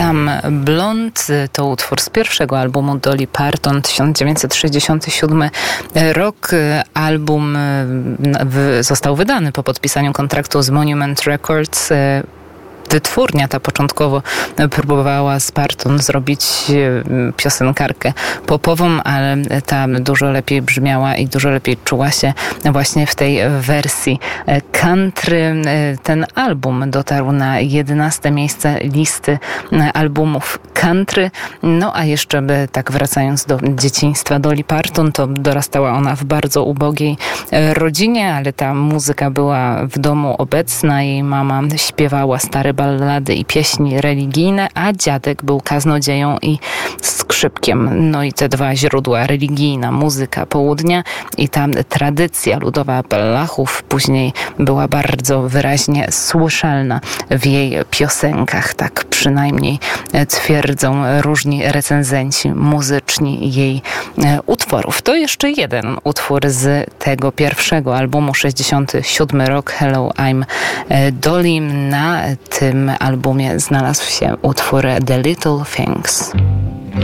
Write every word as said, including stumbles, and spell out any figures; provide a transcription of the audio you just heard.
Dumb Blonde to utwór z pierwszego albumu Dolly Parton, tysiąc dziewięćset sześćdziesiąty siódmy rok. Album został wydany po podpisaniu kontraktu z Monument Records. Wytwórnia ta początkowo próbowała z Parton zrobić piosenkarkę popową, ale ta dużo lepiej brzmiała i dużo lepiej czuła się właśnie w tej wersji country. Ten album dotarł na jedenaste miejsce listy albumów country. No a jeszcze tak wracając do dzieciństwa Dolly Parton, to dorastała ona w bardzo ubogiej rodzinie, ale ta muzyka była w domu obecna. Jej mama śpiewała stare ballady i pieśni religijne, a dziadek był kaznodzieją i skrzypkiem. No i te dwa źródła, religijna muzyka południa i ta tradycja ludowa Appalachów później była bardzo wyraźnie słyszalna w jej piosenkach. Tak przynajmniej twierdzą różni recenzenci muzyczni jej utworów. To jeszcze jeden utwór z tego pierwszego albumu, sześćdziesiąty siódmy rok, Hello, I'm Dolly. Na tym albumie znalazł się utwór The Little Things.